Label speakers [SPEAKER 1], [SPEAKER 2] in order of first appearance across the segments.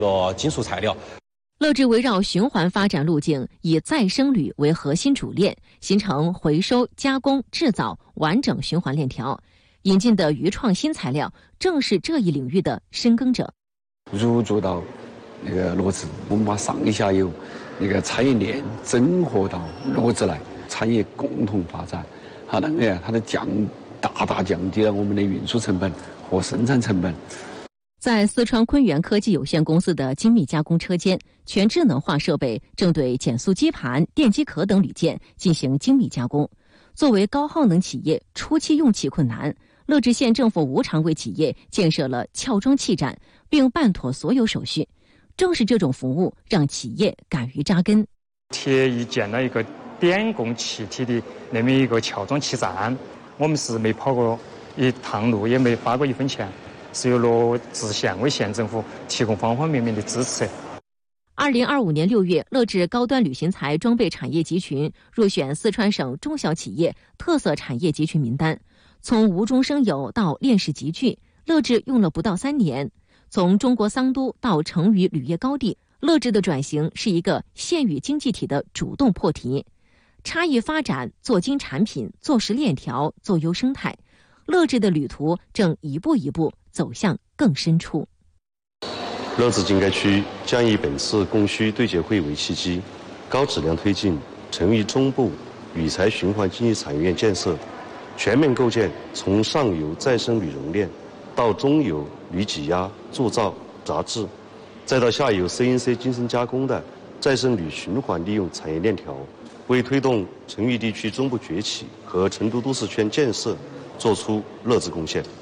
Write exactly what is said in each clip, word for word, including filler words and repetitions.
[SPEAKER 1] 做金属材料。
[SPEAKER 2] 乐至围绕循环发展路径，以再生铝为核心主链，形成回收、加工、制造完整循环链条。引进的渝创新材料正是这一领域的深耕者。
[SPEAKER 3] 入驻到那个乐至，我们把上下游那个产业链整合到乐至来，产业共同发展。好，当然它的降大大降低了我们的运输成本和生产成本。
[SPEAKER 2] 在四川昆源科技有限公司的精密加工车间，全智能化设备正对减速基盘、电机壳等铝件进行精密加工。作为高耗能企业，初期用气困难，乐至县政府无偿为企业建设了撬装气站，并办妥所有手续。正是这种服务，让企业敢于扎根。
[SPEAKER 4] 特意建了一个点供气体的那么一个撬装气站，我们是没跑过一趟路，也没花过一分钱。是由乐至县为县政府提供方方面面的支持。
[SPEAKER 2] 二零二五年六月，乐至高端铝型材装备产业集群入选四川省中小企业特色产业集群名单。从无中生有到链式集聚，乐至用了不到三年。从中国桑都到成渝铝业高地，乐至的转型是一个县域经济体的主动破题。差异发展，做精产品，做实链条，做优生态。乐至的旅途正一步一步走向更深处。
[SPEAKER 5] 乐至经改区将以本次供需对接会为契机，高质量推进成渝中部铝材循环经济产业链建设，全面构建从上游再生铝熔炼到中游铝挤压、铸造、杂制，再到下游 C N C 精深加工的再生铝循环利用产业链条，为推动成渝地区中部崛起和成都都市圈建设做出乐至贡献。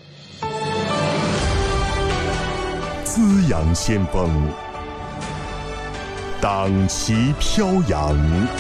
[SPEAKER 6] 滋养先锋，党旗飘扬。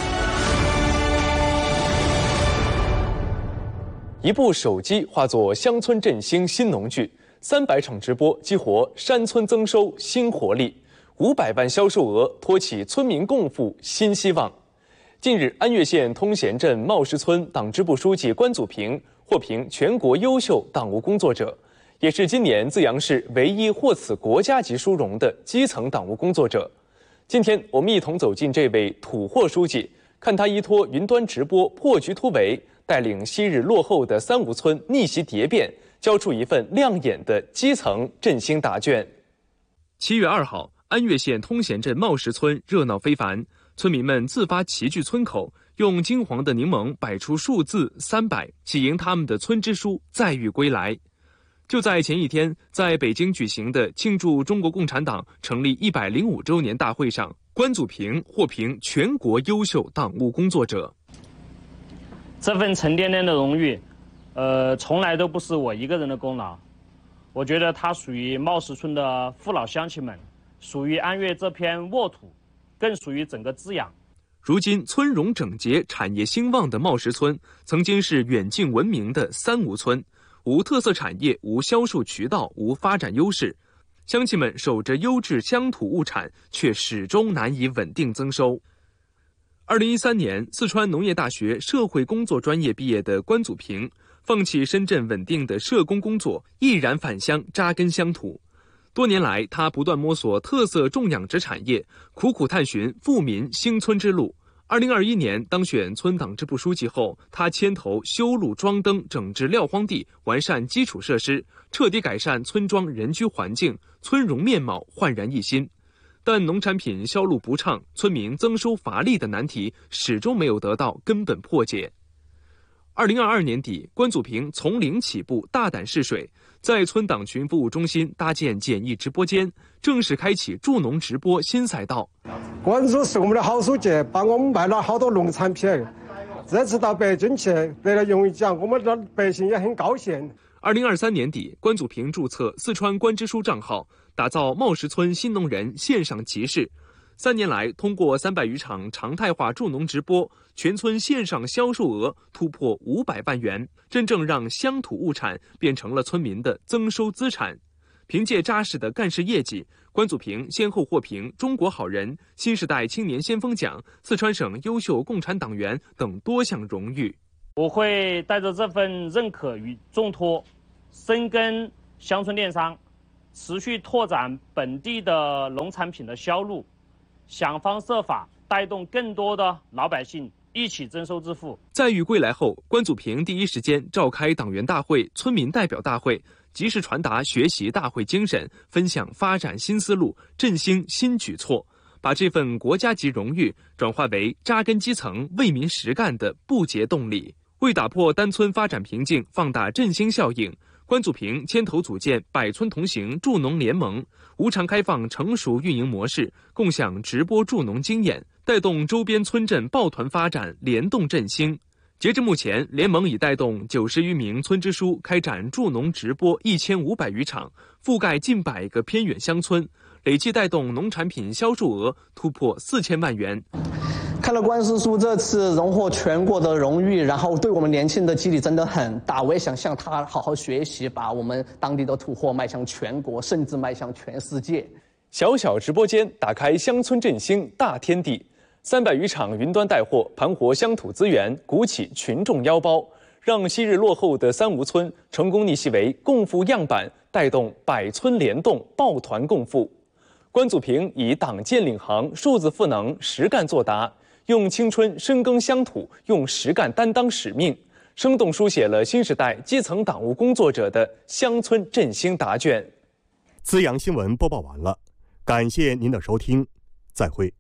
[SPEAKER 7] 一部手机化作乡村振兴新农具，三百场直播激活山村增收新活力，五百万销售额托起村民共富新希望。近日，安岳县通贤镇茂石村党支部书记关祖平获评全国优秀党务工作者，也是今年资阳市唯一获此国家级殊荣的基层党务工作者。今天，我们一同走进这位土获书记，看他依托云端直播破局突围，带领昔日落后的三无村逆袭蝶变，交出一份亮眼的基层振兴答卷。七月二号，安岳县通贤镇茂石村热闹非凡，村民们自发齐聚村口，用金黄的柠檬摆出数字三百，喜迎他们的村支书载誉归来。就在前一天，在北京举行的庆祝中国共产党成立一百零五周年大会上，关祖平获评全国优秀党务工作者。
[SPEAKER 8] 这份沉甸甸的荣誉，呃，从来都不是我一个人的功劳。我觉得它属于茂石村的父老乡亲们，属于安岳这片沃土，更属于整个资阳。
[SPEAKER 7] 如今村容整洁、产业兴旺的茂石村，曾经是远近闻名的三无村，无特色产业，无销售渠道，无发展优势。乡亲们守着优质乡土物产，却始终难以稳定增收。二零一三年，四川农业大学社会工作专业毕业的关祖平，放弃深圳稳定的社工工作，毅然返乡扎根乡土。多年来，他不断摸索特色种养殖产业，苦苦探寻富民兴村之路。二零二一年当选村党支部书记后，他牵头修路装灯、整治撂荒地，完善基础设施，彻底改善村庄人居环境，村容面貌焕然一新。但农产品销路不畅，村民增收乏力的难题始终没有得到根本破解。二零二二年底，关祖平从零起步，大胆试水，在村党群服务中心搭建简易直播间，正式开启助农直播新赛道。
[SPEAKER 9] 关祖是我们的好书记，帮我们卖了好多农产品。这次到北京去得了荣誉奖，我们的百姓也很高兴。
[SPEAKER 7] 二零二三年底，关祖平注册四川关支书账号，打造茂石村新农人线上集市。三年来，通过三百余场常态化助农直播，全村线上销售额突破五百万元，真正让乡土物产变成了村民的增收资产。凭借扎实的干事业绩，关祖平先后获评中国好人、新时代青年先锋奖、四川省优秀共产党员等多项荣誉。
[SPEAKER 8] 我会带着这份认可与重托，深耕乡村电商， 持续拓展本地的农产品的销路，想方设法带动更多的老百姓一起增收致富。
[SPEAKER 7] 在渝归来后，关祖平第一时间召开党员大会、村民代表大会，及时传达学习大会精神，分享发展新思路，振兴新举措，把这份国家级荣誉转化为扎根基层、为民实干的不竭动力。为打破单村发展瓶颈，放大振兴效应，关祖平牵头组建百村同行助农联盟，无偿开放成熟运营模式，共享直播助农经验，带动周边村镇抱团发展，联动振兴。截至目前，联盟已带动九十余名村支书开展助农直播一千五百余场，覆盖近百个偏远乡村，累计带动农产品销售额突破四千万元。
[SPEAKER 1] 看了关师叔这次荣获全国的荣誉，然后对我们年轻人的激励真的很大。我也想向他好好学习，把我们当地的土货迈向全国，甚至迈向全世界。
[SPEAKER 7] 小小直播间打开乡村振兴大天地，三百余场云端带货，盘活乡土资源，鼓起群众腰包，让昔日落后的三吴村成功逆袭为共富样板，带动百村联动，抱团共富。关祖平以党建领航、数字赋能、实干作答，用青春深耕乡土，用实干担当使命，生动书写了新时代基层党务工作者的乡村振兴答卷。
[SPEAKER 6] 资阳新闻播报完了，感谢您的收听，再会。